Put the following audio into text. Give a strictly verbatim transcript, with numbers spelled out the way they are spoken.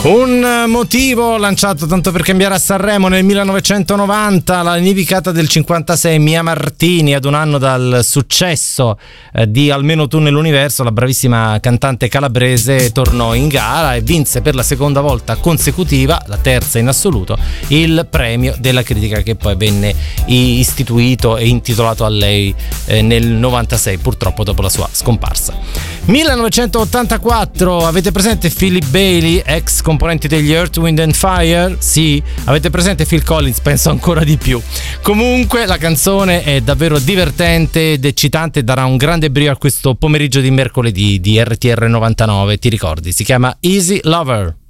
Un motivo lanciato tanto per cambiare a Sanremo nel millenovecentonovanta, la nevicata del cinquantasei, Mia Martini, ad un anno dal successo eh, di Almeno tu nell'universo, la bravissima cantante calabrese tornò in gara e vinse per la seconda volta consecutiva, la terza in assoluto, il premio della critica, che poi venne istituito e intitolato a lei eh, nel novantasei, purtroppo dopo la sua scomparsa. millenovecentottantaquattro, avete presente Philip Bailey, ex componenti degli Earth, Wind and Fire? Sì. Avete presente Phil Collins? Penso ancora di più. Comunque la canzone è davvero divertente ed eccitante, darà un grande brio a questo pomeriggio di mercoledì di R T R novantanove, ti ricordi? Si chiama Easy Lover.